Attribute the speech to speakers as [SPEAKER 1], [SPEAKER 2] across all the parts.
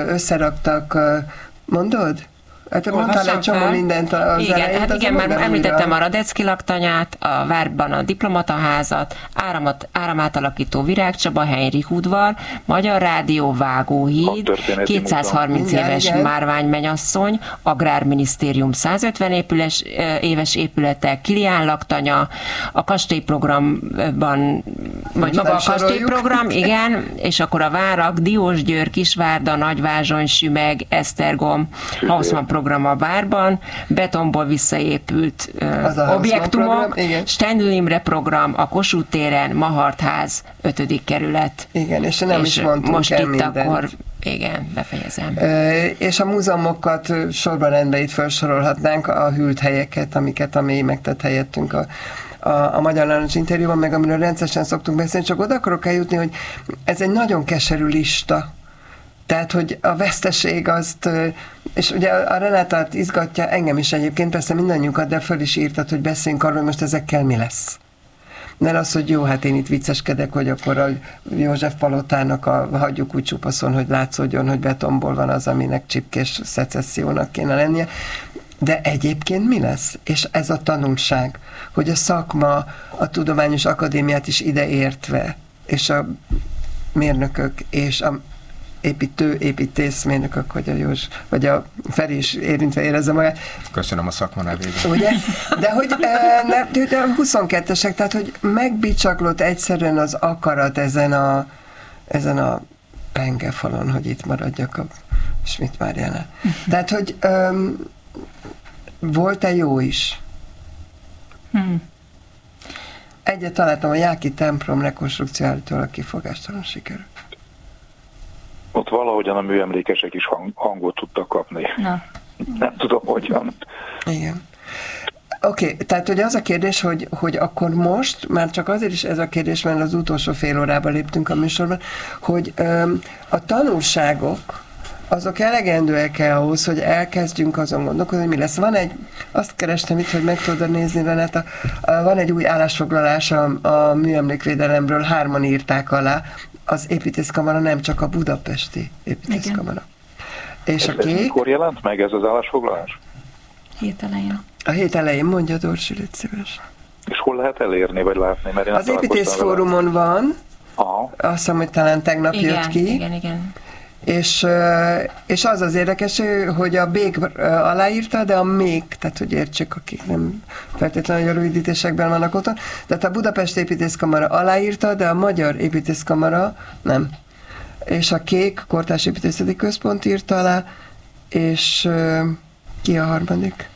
[SPEAKER 1] összeraktak, mondod? Hát mondtál egy csomó mindent az elejét.
[SPEAKER 2] Hát igen, már említettem a Radecki laktanyát, a Várban a Diplomataházat, áramátalakító Virágcsaba, Heinrich udvar, Magyar Rádió, Vágóhíd, 230 éves Márvány-mennyasszony, Agrárminisztérium 150 éves épülete, Kilián laktanya, a kastélyprogramban, vagy maga a kastélyprogram, igen, és akkor a várak, Diósgyőr, Kisvárda, Nagyvázsony, Sümeg, Esztergom, Hausmann program a Várban, betonból visszaépült objektumok, Stendl Imre program a Kossuth téren, Mahartház, 5. kerület.
[SPEAKER 1] Igen, és nem is mondtunk
[SPEAKER 2] most
[SPEAKER 1] el
[SPEAKER 2] itt
[SPEAKER 1] mindent. Akkor,
[SPEAKER 2] igen, befejezem.
[SPEAKER 1] És a múzeumokat sorban rendbe itt felsorolhatnánk, a hűlt helyeket, amiket a mély megtett helyettünk a Magyar Narancs interjúban, meg amiről rendszeresen szoktunk beszélni, csak oda akarok eljutni, hogy ez egy nagyon keserű lista. Tehát, hogy a veszteség azt, és ugye a Renátát izgatja, engem is egyébként, persze mindannyiunkat, de föl is írtad, hogy beszéljünk arról, hogy most ezekkel mi lesz. Mert az, hogy jó, hát én itt vicceskedek, hogy akkor a József palotának hagyjuk úgy csupaszon, hogy látszódjon, hogy betonból van az, aminek csipkés szecessziónak kéne lennie. De egyébként mi lesz? És ez a tanulság, hogy a szakma, a tudományos akadémiát is ideértve, és a mérnökök, és a építészmérnökök, vagy a Feri is érintve érezze magát.
[SPEAKER 3] Köszönöm a szakma nevében.
[SPEAKER 1] Ugye? De hogy de 22-esek, tehát hogy megbicsaklott egyszerűen az akarat ezen a pengefalon, hogy itt maradjak a Schmidt-Máriánál. Tehát, hogy volt-e jó is? Egyet találtam, a Jáki templom rekonstrukciójáról kifogástalan sikerül.
[SPEAKER 4] Ott valahogyan a műemlékesek is hangot tudtak kapni.
[SPEAKER 5] Na.
[SPEAKER 4] Nem tudom, hogyan.
[SPEAKER 1] Igen. Oké, tehát hogy az a kérdés, hogy akkor most, már csak azért is ez a kérdés, mert az utolsó fél órában léptünk a műsorban, hogy a tanulságok, azok elegendőek-e ahhoz, hogy elkezdjünk azon gondolkodni, hogy mi lesz. Van azt kerestem itt, hogy meg tudod nézni, Renáta, van egy új állásfoglalás a műemlékvédelemről, 3-an írták alá, az építészkamara, nem csak a budapesti építészkamara. És
[SPEAKER 4] ez mikor jelent meg ez az állásfoglalás?
[SPEAKER 5] Hét elején.
[SPEAKER 1] A hét elején, mondja Dorsi, légy szíves.
[SPEAKER 4] És hol lehet elérni, vagy látni? Mert
[SPEAKER 1] az építészfórumon van, azt hiszem, hogy talán tegnap jött ki.
[SPEAKER 2] Igen.
[SPEAKER 1] És az érdekes, hogy a Bék aláírta, de a Mék, tehát hogy értsék, akik nem feltétlenül a rövidítésekben vannak otthon, tehát a Budapest Építészkamara aláírta, de a Magyar Építészkamara nem. És a Kék Kortárs Építészeti Központ írta alá, és ki a harmadik?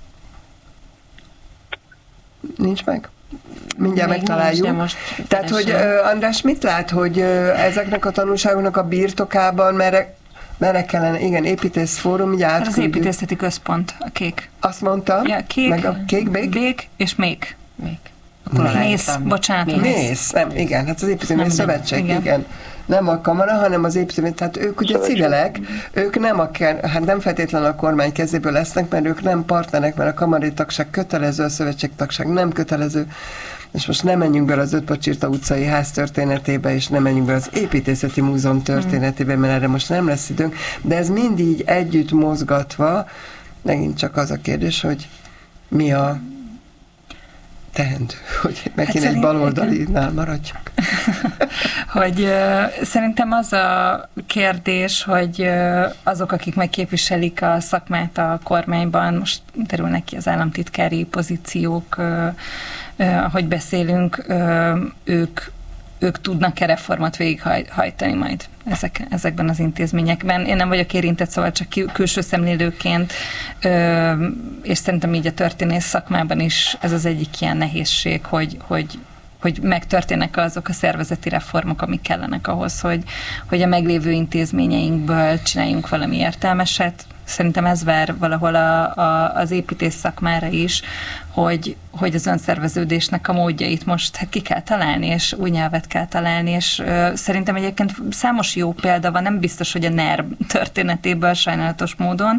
[SPEAKER 1] Nincs meg? Mindjárt
[SPEAKER 2] még
[SPEAKER 1] megtaláljuk.
[SPEAKER 2] Nincs,
[SPEAKER 1] tehát, hogy András, mit lát, hogy ezeknek a tanulságoknak a birtokában merre kellene, igen, építészfórum, ugye
[SPEAKER 5] átküldjük. Az építészeti központ, a Kék.
[SPEAKER 1] Azt mondta?
[SPEAKER 5] Ja, Kék,
[SPEAKER 1] meg a Kék, Bék
[SPEAKER 5] és Mék. Mész, bocsánat.
[SPEAKER 1] Mész, nem, igen, hát az építőmű szövetség, igen. Nem a kamara, hanem az építőmű, tehát ők ugye civilek, ők nem feltétlenül a kormány kezéből lesznek, mert ők nem partnerek, mert a kamarai tagság kötelező, a szövetségtagság nem kötelező, és most nem menjünk bele az Ötpacsirta utcai ház történetébe, és nem menjünk bele az építészeti múzeum történetébe, mert erre most nem lesz időnk, de ez mind így együtt mozgatva, megint csak az a kérdés, hogy mi a teendő, hogy megint egy baloldalinál maradjak.
[SPEAKER 5] Hogy szerintem az a kérdés, hogy azok, akik megképviselik a szakmát a kormányban, most derülnek ki az államtitkári pozíciók, ahogy beszélünk, ők tudnak-e reformot végighajtani majd ezekben az intézményekben. Én nem vagyok érintett, szóval csak külső szemlélőként, és szerintem így a történész szakmában is ez az egyik ilyen nehézség, hogy megtörténnek azok a szervezeti reformok, amik kellenek ahhoz, hogy a meglévő intézményeinkből csináljunk valami értelmeset. szerintem ez vár valahol az építész szakmára is, hogy az önszerveződésnek a módjait most ki kell találni, és új nyelvet kell találni, és szerintem egyébként számos jó példa van, nem biztos, hogy a NER történetéből sajnálatos módon,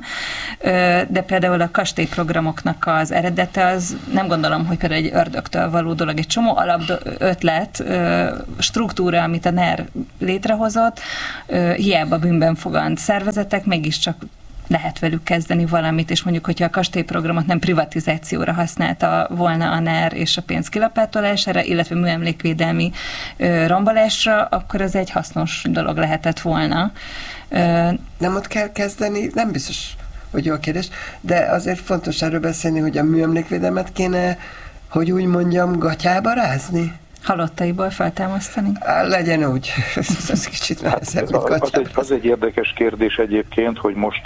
[SPEAKER 5] de például a kastélyprogramoknak az eredete, az nem gondolom, hogy például egy ördögtől való dolog, egy csomó alapötlet, struktúra, amit a NER létrehozott, hiába bűnben fogant szervezetek, mégiscsak lehet velük kezdeni valamit, és mondjuk, hogyha a kastélyprogramot nem privatizációra használta volna a NER és a pénz kilapátolására, illetve műemlékvédelmi rombolásra, akkor ez egy hasznos dolog lehetett volna.
[SPEAKER 1] Nem ott kell kezdeni, nem biztos, hogy jó a kérdés, de azért fontos erről beszélni, hogy a műemlékvédelmet kéne, hogy úgy mondjam, gatyába rázni?
[SPEAKER 5] Halottaiból feltámasztani?
[SPEAKER 1] Legyen úgy. Ez kicsit nehezebb,
[SPEAKER 4] az egy érdekes kérdés egyébként, hogy most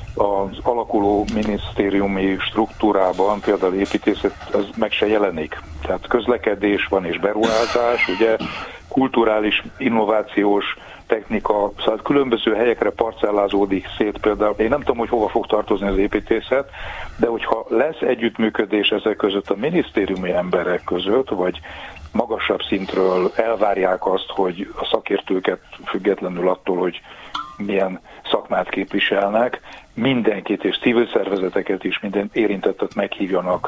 [SPEAKER 4] az alakuló minisztériumi struktúrában például építészet az meg se jelenik. Tehát közlekedés van és beruházás, ugye kulturális, innovációs technika, szóval különböző helyekre parcellázódik szét például. Én nem tudom, hogy hova fog tartozni az építészet, de hogyha lesz együttműködés ezek között a minisztériumi emberek között, vagy magasabb szintről elvárják azt, hogy a szakértőket függetlenül attól, hogy milyen szakmát képviselnek, mindenkit és civil szervezeteket is, minden érintettet meghívjanak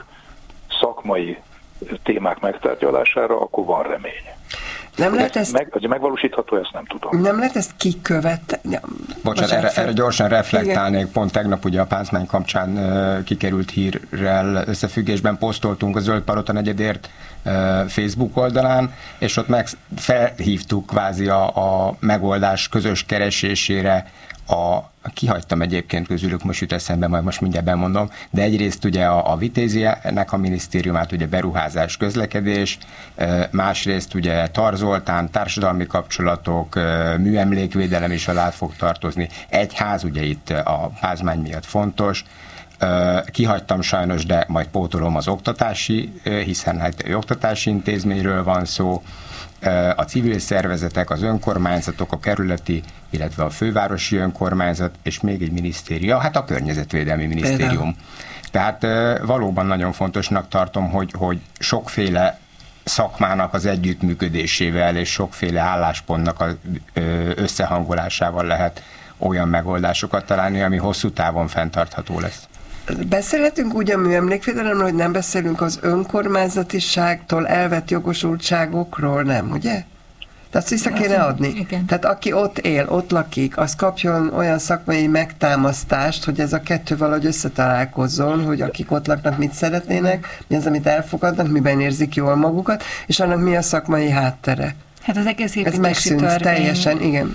[SPEAKER 4] szakmai témák megtárgyalására, akkor van remény.
[SPEAKER 1] Nem lehet ezt...
[SPEAKER 4] hogy megvalósítható, ezt nem tudom.
[SPEAKER 1] Nem lehet ezt kikövetni?
[SPEAKER 3] Bocsánat, erre gyorsan reflektálnék. Igen. Pont tegnap ugye a Pázmány kapcsán kikerült hírrel összefüggésben posztoltunk a Zöld Palota negyedért Facebook oldalán, és ott felhívtuk kvázi a megoldás közös keresésére kihagytam egyébként közülük, most jut eszembe, majd most mindjárt bemondom, de egyrészt ugye a Vitéziának a minisztériumát, ugye beruházás, közlekedés, másrészt ugye Tar Zoltán, társadalmi kapcsolatok, műemlékvédelem is alá fog tartozni. Egyház, ugye itt a Pázmány miatt fontos, kihagytam sajnos, de majd pótolom az oktatási, hiszen hát oktatási intézményről van szó, a civil szervezetek, az önkormányzatok, a kerületi, illetve a fővárosi önkormányzat, és még egy minisztérium, hát a környezetvédelmi minisztérium. Tehát valóban nagyon fontosnak tartom, hogy sokféle szakmának az együttműködésével és sokféle álláspontnak az összehangolásával lehet olyan megoldásokat találni, ami hosszú távon fenntartható lesz.
[SPEAKER 1] Beszélhetünk úgy a műemlékvédelemről, hogy nem beszélünk az önkormányzatiságtól elvett jogosultságokról, nem, ugye? Tehát vissza kéne adni. Igen. Tehát aki ott él, ott lakik, az kapjon olyan szakmai megtámasztást, hogy ez a kettő valahogy összetalálkozzon, hogy akik ott laknak, mit szeretnének, mi az, amit elfogadnak, miben érzik jól magukat, és annak mi a szakmai háttere.
[SPEAKER 5] Hát az egész építési törvény,
[SPEAKER 1] teljesen, igen,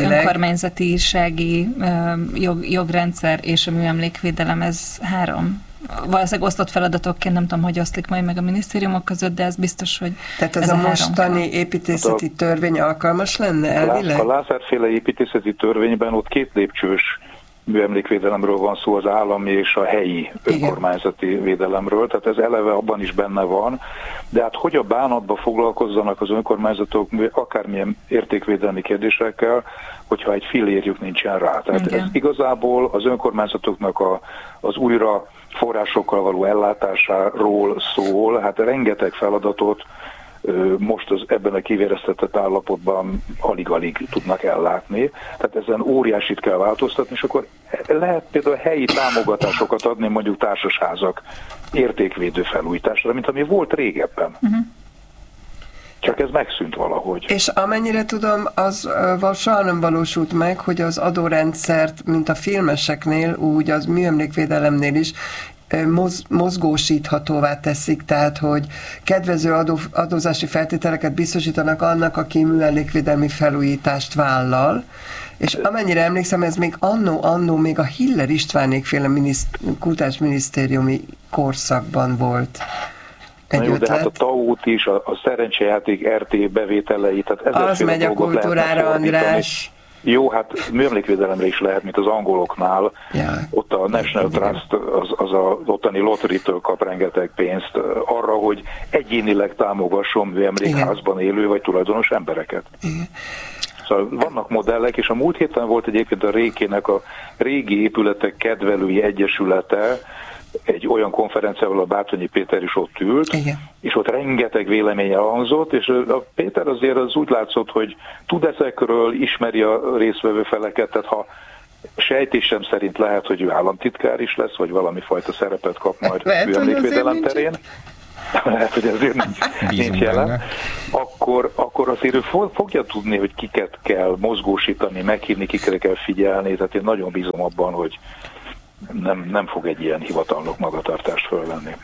[SPEAKER 5] önkormányzatisági jogrendszer és a műemlékvédelem, ez három. Valószínűleg osztott feladatokként, nem tudom, hogy oszlik majd meg a minisztériumok között, de ez biztos, hogy
[SPEAKER 1] tehát ez a mostani építészeti törvény alkalmas lenne elvileg?
[SPEAKER 4] A Lázár-féle építészeti törvényben ott 2 lépcsős műemlékvédelemről van szó, az állami és a helyi önkormányzati védelemről, tehát ez eleve abban is benne van, de hát hogy a bánatba foglalkozzanak az önkormányzatok akármilyen értékvédelmi kérdésekkel, hogyha egy fillérjük nincsen rá. Tehát ez igazából az önkormányzatoknak az újra forrásokkal való ellátásáról szól, hát rengeteg feladatot most ebben a kivéreztetett állapotban alig-alig tudnak ellátni. Tehát ezen óriásit kell változtatni, és akkor lehet például helyi támogatásokat adni mondjuk társasházak értékvédő felújításra, mint ami volt régebben. Csak ez megszűnt valahogy.
[SPEAKER 1] És amennyire tudom, az soha nem valósult meg, hogy az adórendszert, mint a filmeseknél, úgy az műemlékvédelemnél is mozgósíthatóvá teszik, tehát hogy kedvező adózási feltételeket biztosítanak annak, aki műemlékvédelmi felújítást vállal, és amennyire emlékszem, ez még annó még a Hiller Istvánékféle kulturális minisztériumi korszakban volt.
[SPEAKER 4] Na jó, de hát a TAO-t is, a szerencsejáték RT bevételei, tehát
[SPEAKER 1] az megy a kultúrára, András.
[SPEAKER 4] Jó, hát műemlékvédelemre is lehet, mint az angoloknál. Ja. Ott a National Trust, az ottani lottery-től kap rengeteg pénzt arra, hogy egyénileg támogasson műemlékházban élő vagy tulajdonos embereket.
[SPEAKER 1] Igen.
[SPEAKER 4] Szóval vannak modellek, és a múlt héten volt egyébként a Rékének a Régi Épületek Kedvelői Egyesülete egy olyan konferencia, ahol a Bátonyi Péter is ott ült, igen, és ott rengeteg vélemény elhangzott, és a Péter azért az úgy látszott, hogy tud ezekről, ismeri a résztvevő feleket, tehát ha sejtésem szerint lehet, hogy ő államtitkár is lesz, vagy valami fajta szerepet kap majd műemlékvédelem terén. Lehet, hogy azért nincs jelen. Akkor azért ő fogja tudni, hogy kiket kell mozgósítani, meghívni, kikre kell figyelni, tehát én nagyon bízom abban, hogy nem fog egy ilyen hivatalnok magatartást fölvenni.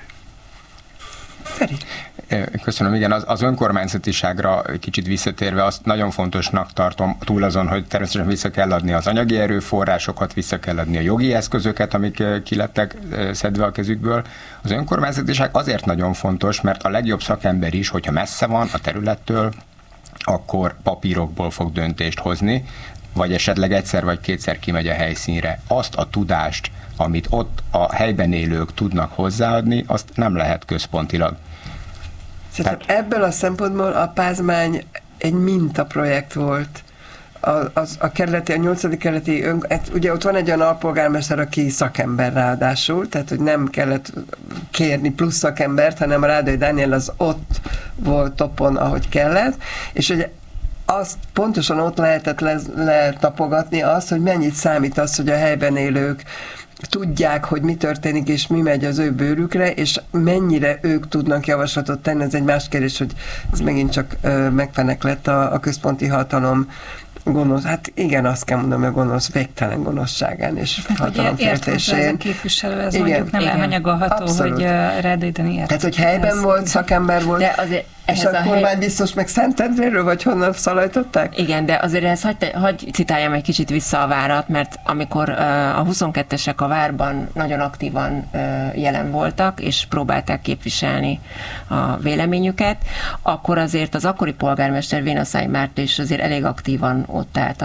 [SPEAKER 3] Köszönöm, igen, az önkormányzatiságra kicsit visszatérve azt nagyon fontosnak tartom, túl azon, hogy természetesen vissza kell adni az anyagi erőforrásokat, vissza kell adni a jogi eszközöket, amik kilettek szedve a kezükből. Az önkormányzatiság azért nagyon fontos, mert a legjobb szakember is, hogyha messze van a területtől, akkor papírokból fog döntést hozni, vagy esetleg egyszer vagy kétszer kimegy a helyszínre. Azt a tudást, amit ott a helyben élők tudnak hozzáadni, azt nem lehet központilag.
[SPEAKER 1] Tehát ebből a szempontból a Pázmány egy mintaprojekt volt. A 8. kerületi ugye ott van egy olyan alpolgármester, aki szakember ráadásul, tehát hogy nem kellett kérni plusz szakembert, hanem a Rádai Dániel az ott volt topon, ahogy kellett, és hogy azt pontosan ott lehetett letapogatni azt, hogy mennyit számít az, hogy a helyben élők tudják, hogy mi történik, és mi megy az ő bőrükre, és mennyire ők tudnak javaslatot tenni. Ez egy más kérdés, hogy ez megint csak megfenek lett a központi hatalom gonosz, hát igen, azt kell mondanom, a gonosz, végtelen gonoszságán és hatalomféltésén.
[SPEAKER 5] Ez a képviselő, ez igen, mondjuk nem elhanyagolható, abszolút, hogy Rádai ért.
[SPEAKER 1] Tehát, hogy helyben volt, szakember volt, és a kormány biztos meg Szentendréről, vagy honnan szalajtották?
[SPEAKER 2] Igen, de azért ezt hagy citáljam egy kicsit vissza a várat, mert amikor a 22-esek a várban nagyon aktívan jelen voltak, és próbálták képviselni a véleményüket, akkor azért az akkori polgármester Vénaszály Márta is azért elég aktívan ott állt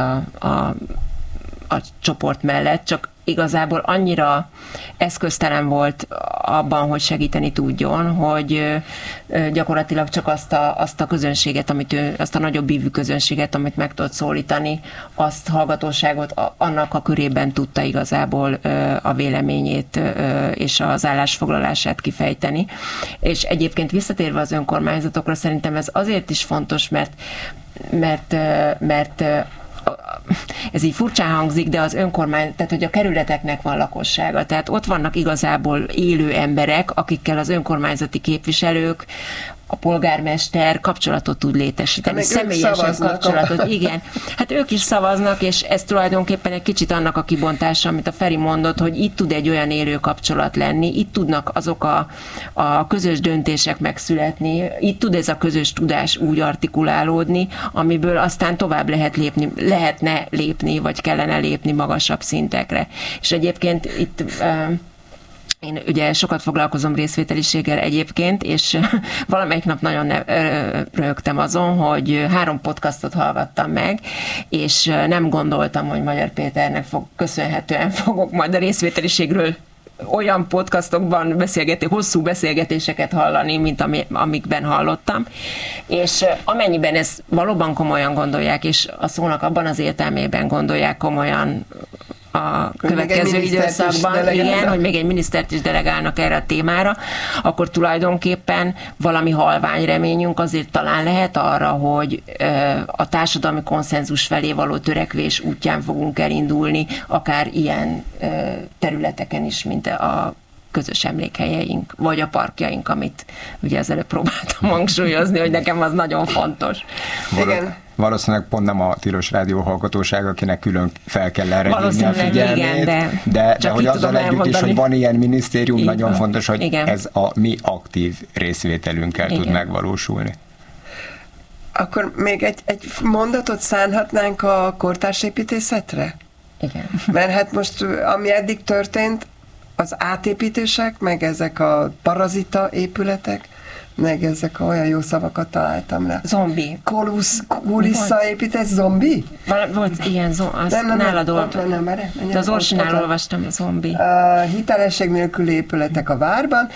[SPEAKER 2] a csoport mellett, csak igazából annyira eszköztelen volt abban, hogy segíteni tudjon, hogy gyakorlatilag csak azt a közönséget, azt a nagyobb ívű közönséget, amit meg tudott szólítani, azt hallgatóságot annak a körében tudta igazából a véleményét és az állásfoglalását kifejteni. És egyébként visszatérve az önkormányzatokra, szerintem ez azért is fontos, mert ez így furcsán hangzik, de az tehát hogy a kerületeknek van lakossága. Tehát ott vannak igazából élő emberek, akikkel az önkormányzati képviselők, a polgármester kapcsolatot tud létesíteni. Személyesen kapcsolatot, igen. Hát ők is szavaznak, és ez tulajdonképpen egy kicsit annak a kibontása, amit a Feri mondott, hogy itt tud egy olyan élő kapcsolat lenni, itt tudnak azok a közös döntések megszületni, itt tud ez a közös tudás úgy artikulálódni, amiből aztán tovább lehetne lépni, vagy kellene lépni magasabb szintekre. És egyébként itt én ugye sokat foglalkozom részvételiséggel egyébként, és valamelyik nap nagyon röhögtem azon, hogy 3 podcastot hallgattam meg, és nem gondoltam, hogy Magyar Péternek köszönhetően fogok majd a részvételiségről olyan podcastokban hosszú beszélgetéseket hallani, mint amikben hallottam. És amennyiben ezt valóban komolyan gondolják, és a szónak abban az értelmében gondolják komolyan a következő időszakban, igen, hogy még egy minisztert is delegálnak erre a témára, akkor tulajdonképpen valami halvány reményünk azért talán lehet arra, hogy a társadalmi konszenzus felé való törekvés útján fogunk elindulni, akár ilyen területeken is, mint a közös emlékhelyeink, vagy a parkjaink, amit ugye ezzel próbáltam hangsúlyozni, hogy nekem az nagyon fontos.
[SPEAKER 1] Igen.
[SPEAKER 3] Valószínűleg pont nem a Tilos Rádió hallgatóság, akinek külön fel kell erre hívni a figyelmét, igen, de hogy azzal együtt is, hogy van ilyen minisztérium, így nagyon fontos, hogy igen, ez a mi aktív részvételünkkel tud megvalósulni.
[SPEAKER 1] Akkor még egy mondatot szánhatnánk a kortársépítészetre?
[SPEAKER 2] Igen.
[SPEAKER 1] Mert hát most, ami eddig történt, az átépítések, meg ezek a parazita épületek, meg ezek olyan jó szavakat találtam rá.
[SPEAKER 2] Zombi.
[SPEAKER 1] Kuliszaépítés, zombi?
[SPEAKER 2] Volt ilyen, nálad de az Orsinál olvastam a zombi.
[SPEAKER 1] Hitelesség nélküli épületek a várban,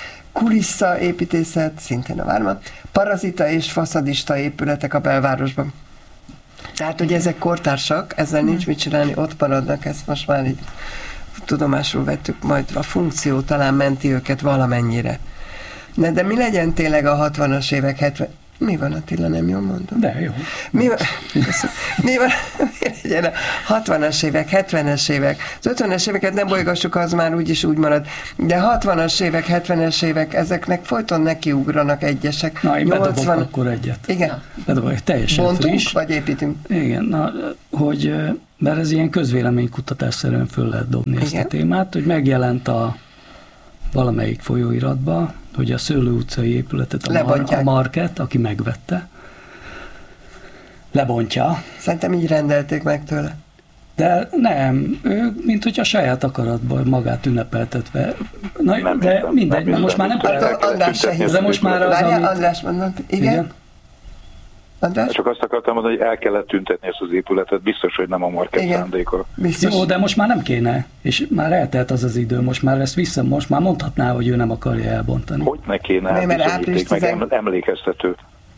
[SPEAKER 1] kuliszaépítészet szintén a várban, parazita és faszadista épületek a belvárosban. Tehát, hogy ezek kortársak, ezzel nincs mit csinálni, ott maradnak, ezt most már így tudomásul vettük, majd a funkció talán menti őket valamennyire. De mi legyen tényleg a 60-as évek, 70... Mi van, Attila, nem jól mondom?
[SPEAKER 6] De jó.
[SPEAKER 1] Mi legyen a 60-as évek, 70-es évek? Az 50-es éveket nem bolygassuk, az már úgyis úgy marad. De 60-as évek, 70-es évek, ezeknek folyton nekiugranak egyesek.
[SPEAKER 6] Na, én bedobok akkor egyet.
[SPEAKER 1] Igen.
[SPEAKER 6] Bedobok, teljesen
[SPEAKER 1] bontunk,
[SPEAKER 6] friss.
[SPEAKER 1] Vagy építünk?
[SPEAKER 6] Igen, hogy mert ez ilyen közvéleménykutatásszerűen föl lehet dobni ezt a témát, hogy megjelent a valamelyik folyóiratba, hogy a Szőlő utcai épületet a Market, aki megvette, lebontja.
[SPEAKER 1] Szerintem így rendelték meg tőle.
[SPEAKER 6] De nem, ő, mint hogy a saját akaratban magát ünnepeltetve. Na, nem de mindegy, mert most már nem...
[SPEAKER 1] András se hisz.
[SPEAKER 6] De most már az,
[SPEAKER 1] amit... András mondott, igen? András?
[SPEAKER 4] Csak azt akartam mondani, hogy el kellett tüntetni ezt az épületet, biztos, hogy nem a Market szándéka.
[SPEAKER 6] Jó, de most már nem kéne, és már eltelt az idő, most már ezt most már mondhatná, hogy ő nem akarja elbontani.
[SPEAKER 4] Hogy ne kéne, bizonyíték meg emlékeztető.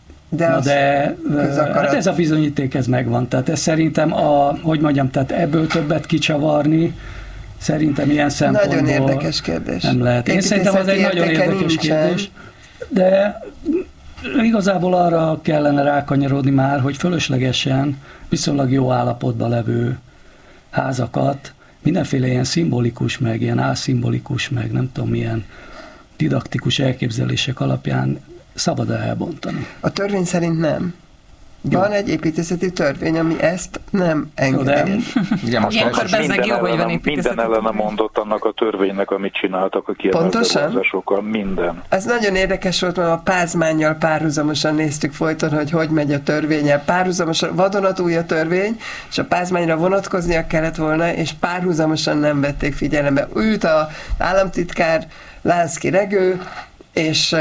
[SPEAKER 6] De hát ez a bizonyíték, ez megvan, tehát ez szerintem tehát ebből többet kicsavarni, szerintem ilyen szempontból
[SPEAKER 1] nagyon érdekes kérdés.
[SPEAKER 6] Nem lehet. Én szerintem az egy nagyon érdekes kérdés, de igazából arra kellene rákanyarodni már, hogy fölöslegesen viszonylag jó állapotban levő házakat mindenféle ilyen szimbolikus, meg ilyen álszimbolikus, meg nem tudom milyen didaktikus elképzelések alapján szabad elbontani.
[SPEAKER 1] A törvény szerint nem. Van egy építészeti törvény, ami ezt nem engedi.
[SPEAKER 5] Ilyenkor bezzeg jó, hogy van építészeti.
[SPEAKER 4] Minden ellene mondott annak a törvénynek, amit csináltak a kiemelt beruházásokkal. Minden.
[SPEAKER 1] Ez nagyon érdekes volt, mert a Pázmánnyal párhuzamosan néztük folyton, hogy megy a törvénnyel. Párhuzamosan vadonatúj a törvény, és a Pázmányra vonatkoznia kellett volna, és párhuzamosan nem vették figyelembe. Ült az államtitkár Lánszky Regő, és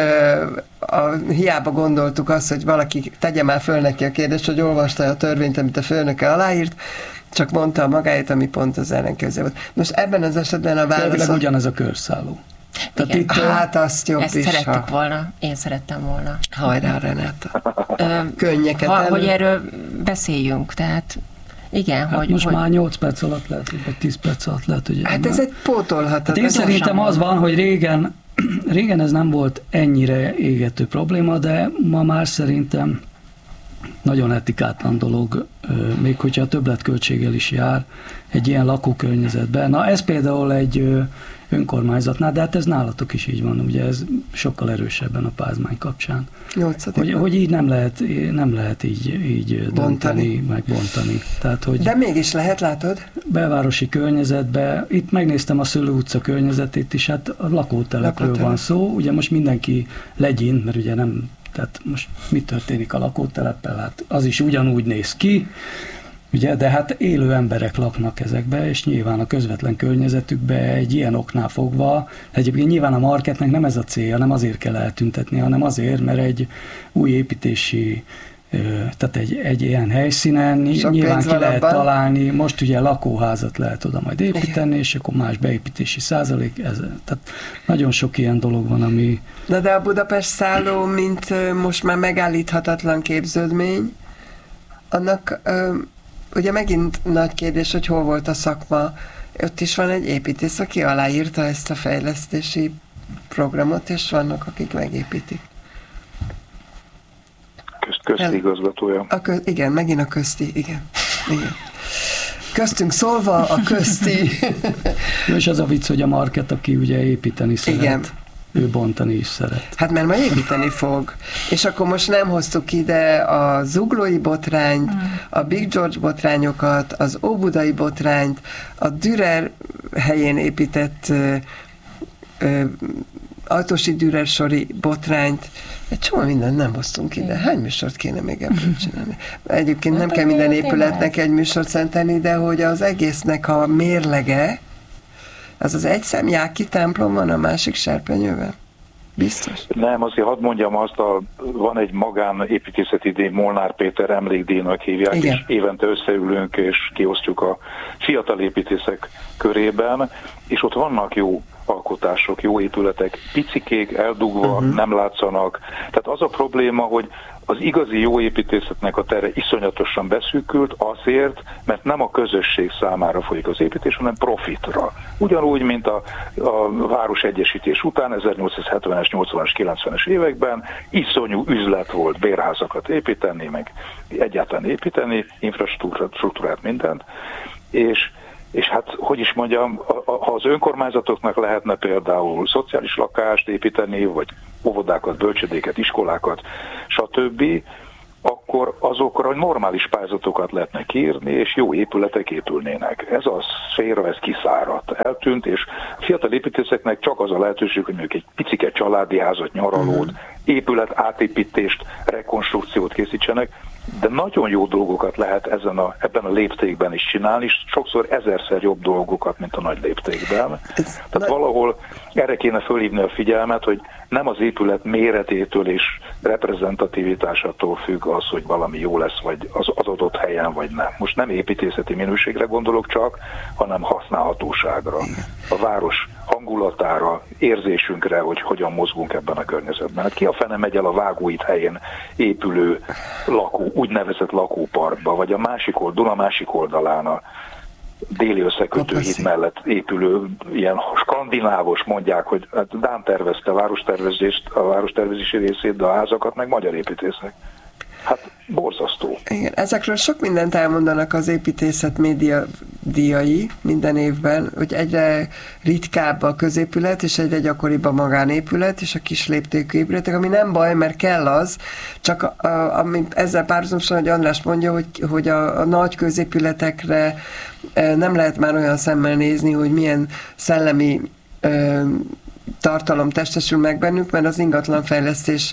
[SPEAKER 1] hiába gondoltuk azt, hogy valaki tegye már föl neki a kérdést, hogy olvasta a törvényt, amit a főnöke aláírt, csak mondta a magáét, ami pont az ellenkező volt. Most ebben az esetben a válasz...
[SPEAKER 6] Elvileg ugyanez a körszálló.
[SPEAKER 1] Tehát itt, hát azt jobb
[SPEAKER 2] ezt
[SPEAKER 1] is.
[SPEAKER 2] Ezt szerettük volna. Én szerettem volna.
[SPEAKER 1] Hajrá, Renáta. Könnyeket
[SPEAKER 2] hogy erről beszéljünk, tehát igen,
[SPEAKER 6] hát most már 8 perc alatt lehet, vagy 10 perc alatt lehet, hogy...
[SPEAKER 1] Hát ez egy pótolhatatlan.
[SPEAKER 6] Hát én szerintem az van, hogy régen ez nem volt ennyire égető probléma, de ma már szerintem nagyon etikátlan dolog, még hogyha a többletköltséggel is jár egy ilyen lakókörnyezetben. Na ez például egy önkormányzatnál, de hát ez nálatok is így van, ugye ez sokkal erősebben a Pázmány kapcsán. Hogy így nem lehet így dönteni, megbontani. Tehát, hogy
[SPEAKER 1] de mégis lehet, látod?
[SPEAKER 6] Belvárosi környezetben, itt megnéztem a Szőlő utca környezetét is, hát a lakótelepről van szó, ugye most mindenki legyint, mert ugye nem, tehát most mi történik a lakóteleppel, hát az is ugyanúgy néz ki, ugye, de hát élő emberek laknak ezekbe, és nyilván a közvetlen környezetükbe egy ilyen oknál fogva, egyébként nyilván a Marketnek nem ez a célja, nem azért kell eltüntetni, hanem azért, mert egy új építési, tehát egy ilyen helyszínen sok nyilván ki lehet találni, most ugye lakóházat lehet oda majd építeni, és akkor más beépítési százalék, tehát nagyon sok ilyen dolog van, ami...
[SPEAKER 1] De a Budapest szálló, mint most már megállíthatatlan képződmény, annak... Ugye megint nagy kérdés, hogy hol volt a szakma. Ott is van egy építész, aki aláírta ezt a fejlesztési programot, és vannak, akik megépítik.
[SPEAKER 4] Közti igazgatója.
[SPEAKER 1] Igen, megint a közti, igen. Köztünk szólva a közti.
[SPEAKER 6] És az a vicc, hogy a Market, aki ugye építeni szeret.
[SPEAKER 1] Igen.
[SPEAKER 6] Ő bontani is szeret.
[SPEAKER 1] Hát mert majd építeni fog. És akkor most nem hoztuk ide a zuglói botrányt, a Big George botrányokat, az óbudai botrányt, a Dürer helyén épített Altosi Dürer sori botrányt. Egy csomó mindent nem hoztunk ide. Hány műsort kéne még ebből csinálni? Egyébként nem kell minden épületnek egy műsort szentelni, de hogy az egésznek a mérlege, az egyszem Jáki templom van a másik serpenyőben? Biztos?
[SPEAKER 4] Nem, azért hadd mondjam azt, van egy magánépítészeti díj, Molnár Péter emlékdíjnak hívják, igen. És évente összeülünk és kiosztjuk a fiatal építészek körében, és ott vannak jó alkotások, jó épületek, picikék, eldugva, nem látszanak. Tehát az a probléma, hogy az igazi jó építészetnek a tere iszonyatosan beszűkült azért, mert nem a közösség számára folyik az építés, hanem profitra. Ugyanúgy, mint a városegyesítés után, 1870-es, 80-as, 90-es években iszonyú üzlet volt bérházakat építeni, meg egyáltalán építeni, infrastruktúrát, mindent, és hát, hogy is mondjam, ha az önkormányzatoknak lehetne például szociális lakást építeni, vagy óvodákat, bölcsödéket, iskolákat, stb., akkor azokra normális pályázatokat lehetne kiírni, és jó épületek épülnének. Ez a szféra, ez kiszáradt, eltűnt, és a fiatal építészeknek csak az a lehetőség, hogy mondjuk egy picike családi házat, nyaralót, épület átépítést, rekonstrukciót készítsenek, de nagyon jó dolgokat lehet ebben a léptékben is csinálni, és sokszor 1000-szer jobb dolgokat, mint a nagy léptékben. Tehát valahol erre kéne fölhívni a figyelmet, hogy nem az épület méretétől és reprezentativitásától függ az, hogy valami jó lesz, vagy az adott helyen, vagy nem. Most nem építészeti minőségre gondolok csak, hanem használhatóságra, a város hangulatára, érzésünkre, hogy hogyan mozgunk ebben a környezetben. Hát ki a fene megy el a Vágóhíd helyén épülő úgynevezett lakóparkba, vagy a Duna másik oldalán a déli összekötőhíd mellett épülő, ilyen skandinávos, mondják, hogy hát Dán tervezte a várostervezési részét, de a házakat meg magyar építészek. Hát borzasztó.
[SPEAKER 1] Igen, ezekről sok mindent elmondanak az építészet média díjai minden évben, hogy egyre ritkább a középület, és egyre gyakoribb a magánépület, és a kis léptékű épületek, ami nem baj, mert kell az, csak ami ezzel párhuzamosan, hogy András mondja, hogy a nagy középületekre nem lehet már olyan szemmel nézni, hogy milyen szellemi tartalom testesül meg bennük, mert az ingatlanfejlesztés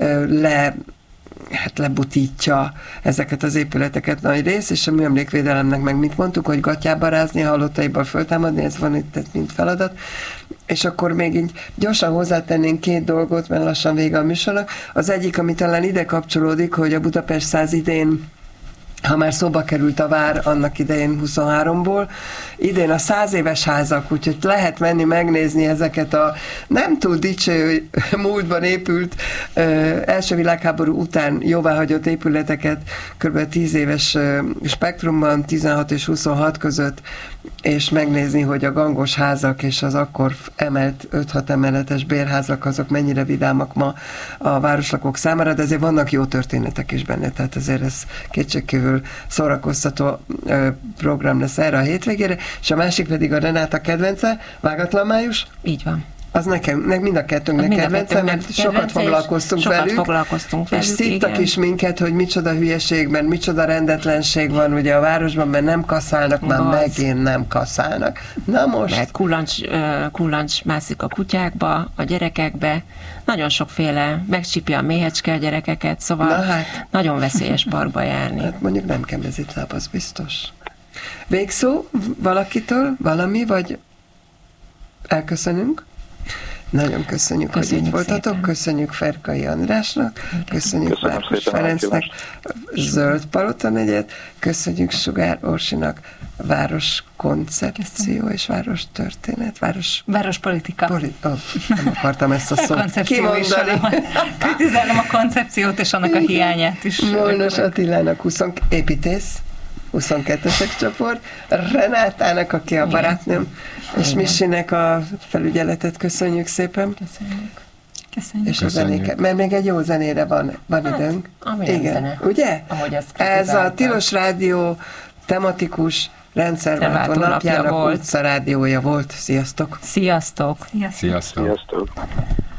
[SPEAKER 1] lebutítja ezeket az épületeket nagy rész, és a műemlékvédelemnek meg mit mondtuk, hogy gatyába rázni, halottaiból föltámadni, ez van itt mint feladat. És akkor még így gyorsan hozzátennénk 2 dolgot, mert lassan vége a műsornak. Az egyik, ami talán ide kapcsolódik, hogy a Budapest 100 idén, ha már szóba került a vár annak idején 23-ból, idén a 100 éves házak, úgyhogy lehet menni megnézni ezeket a nem túl dicső múltban épült első világháború után jóváhagyott épületeket kb. 10 éves spektrumban, 16 és 26 között, és megnézni, hogy a gangos házak és az akkor emelt 5-6 emeletes bérházak azok mennyire vidámak ma a városlakók számára, de azért vannak jó történetek is benne, tehát azért ez kétségkívül szórakoztató program lesz erre a hétvégére, és a másik pedig a Renáta kedvence, Vágatlan május.
[SPEAKER 2] Így van.
[SPEAKER 1] Az nekem, mind a kettőnknek kedvence, mert sokat foglalkoztunk velük, és szittak is minket, hogy micsoda hülyeség, mert micsoda rendetlenség van ugye a városban, mert nem kaszálnak, már megint nem kaszálnak. Na most...
[SPEAKER 2] Mert kullancs mászik a kutyákba, a gyerekekbe, nagyon sokféle, megcsípja a méhecske a gyerekeket, szóval nagyon veszélyes parkba járni.
[SPEAKER 1] Hát mondjuk nem kell mezitláb, az biztos. Végszó valakitől, valami, vagy elköszönünk? Nagyon köszönjük, hogy itt voltatok. Szépen. Köszönjük Ferkai Andrásnak, köszönjük Márkus Ferencnek, Zöld Palota negyed, köszönjük Sugár Orsinak, városkoncepció és várostörténet,
[SPEAKER 5] várospolitika.
[SPEAKER 1] Nem akartam ezt a szót kimondani.
[SPEAKER 5] Kritizálom a koncepciót és annak a hiányát is.
[SPEAKER 1] Molnos Attilának építész, 22-esek csoport, Renátának, aki a barátnőm, és Missinek a felügyeletet köszönjük szépen.
[SPEAKER 5] Köszönjük.
[SPEAKER 1] És a zenéket, mert még egy jó zenére van időnk. Igen,
[SPEAKER 2] zene.
[SPEAKER 1] Ugye? Ez a Tilos Rádió tematikus rendszerváltó napjának utca rádiója volt. Sziasztok!
[SPEAKER 2] Sziasztok!
[SPEAKER 3] Sziasztok!